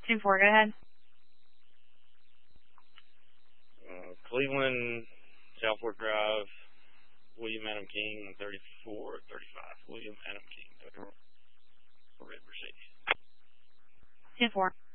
2-4, go ahead. Cleveland, Southport Drive, William Adam King, 3435. William Adam King, Red Mercedes. 10-4.